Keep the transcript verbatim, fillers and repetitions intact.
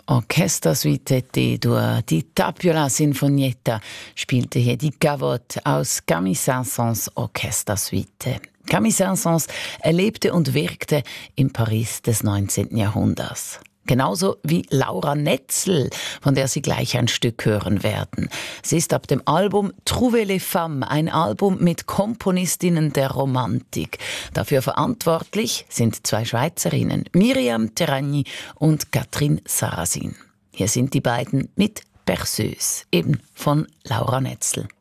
Orchestersuite D-Dur, die Tapiola Sinfonietta, spielte hier die Gavotte aus Camille Saint-Saëns Orchestersuite. Camille Saint-Saëns erlebte und wirkte im Paris des neunzehnten Jahrhunderts. Genauso wie Laura Netzl, von der Sie gleich ein Stück hören werden. Sie ist ab dem Album Trouver les Femmes, ein Album mit Komponistinnen der Romantik. Dafür verantwortlich sind zwei Schweizerinnen, Myriam Terragny und Catherine Sarrazin. Hier sind die beiden mit Berceuse, eben von Laura Netzl.